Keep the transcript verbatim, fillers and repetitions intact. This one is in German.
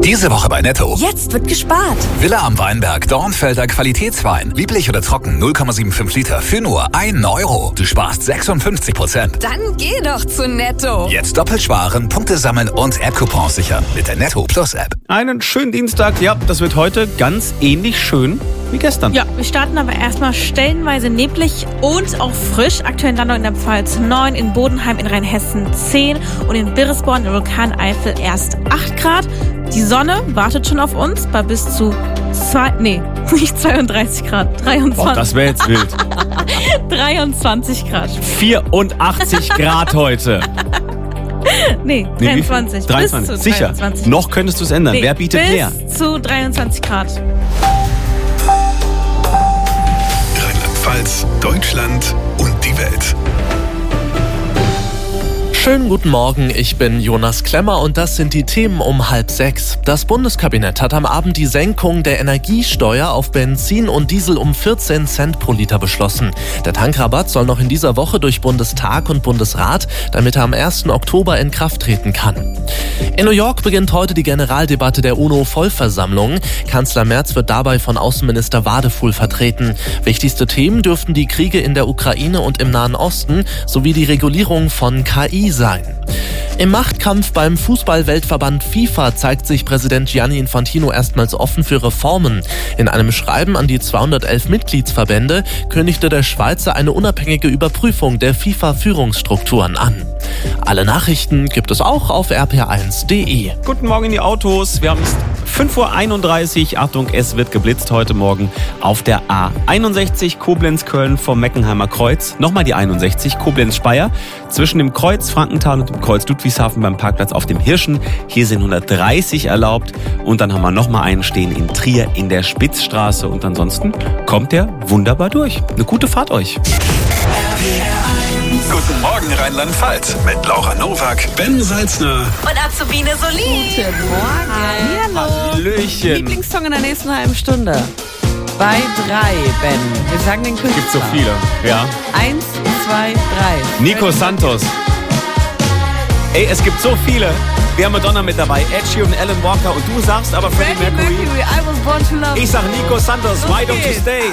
Diese Woche bei Netto. Jetzt wird gespart. Villa am Weinberg, Dornfelder Qualitätswein. Lieblich oder trocken, null Komma fünfundsiebzig Liter für nur einen Euro. Du sparst sechsundfünfzig Prozent. Dann geh doch zu Netto. Jetzt doppelt sparen, Punkte sammeln und App-Coupons sichern mit der Netto Plus App. Einen schönen Dienstag. Ja, das wird heute ganz ähnlich schön wie gestern. Ja, wir starten aber erstmal stellenweise neblig und auch frisch. Aktuell in Landau in der Pfalz neun, in Bodenheim in Rheinhessen zehn und in Birresborn in Vulkaneifel erst acht Grad. Die Sonne wartet schon auf uns bei bis zu zwei, nee, nicht zweiunddreißig Grad, dreiundzwanzig. Boah, das wäre jetzt wild. dreiundzwanzig Grad. vierundachtzig Grad heute. Nee, Nee, dreiundzwanzig. dreiundzwanzig. Bis zu Sicher. dreiundzwanzig. Noch könntest du es ändern. Nee, Wer bietet bis mehr? zu dreiundzwanzig Grad. Rheinland-Pfalz, Deutschland und die Welt. Schönen guten Morgen, ich bin Jonas Klemmer und das sind die Themen um halb sechs. Das Bundeskabinett hat am Abend die Senkung der Energiesteuer auf Benzin und Diesel um vierzehn Cent pro Liter beschlossen. Der Tankrabatt soll noch in dieser Woche durch Bundestag und Bundesrat, damit er am ersten Oktober in Kraft treten kann. In New York beginnt heute die Generaldebatte der UNO-Vollversammlung. Kanzler Merz wird dabei von Außenminister Wadefuhl vertreten. Wichtigste Themen dürften die Kriege in der Ukraine und im Nahen Osten sowie die Regulierung von K I sein. Im Machtkampf beim Fußball-Weltverband FIFA zeigt sich Präsident Gianni Infantino erstmals offen für Reformen. In einem Schreiben an die zweihundertelf Mitgliedsverbände kündigte der Schweizer eine unabhängige Überprüfung der FIFA-Führungsstrukturen an. Alle Nachrichten gibt es auch auf r p r eins punkt d e. Guten Morgen in die Autos. Wir haben es fünf Uhr einunddreißig. Achtung, es wird geblitzt heute Morgen auf der A einundsechzig Koblenz-Köln vom Meckenheimer Kreuz. Nochmal die einundsechzig Koblenz-Speyer. Zwischen dem Kreuz Frankenthal und dem Kreuz Ludwigshafen beim Parkplatz auf dem Hirschen. Hier sind hundertdreißig erlaubt. Und dann haben wir nochmal einen stehen in Trier in der Spitzstraße. Und ansonsten kommt der wunderbar durch. Eine gute Fahrt euch. Guten Morgen Rheinland-Pfalz mit Laura Nowak, Ben Salzner Und Azubine Solin. Guten Morgen. Hallo. Hallöchen. Lieblingssong in der nächsten halben Stunde. Bei drei, Ben. Wir sagen den Künstler. Gibt so viele. Ja. Eins, zwei, drei. Nico Santos. Ey, es gibt so viele. Wir haben Madonna mit dabei, Ed Sheeran und Alan Walker. Und du sagst aber Freddie Freddie Mercury. Mercury, I was born to love. Ich sag Nico Santos, why don't you stay?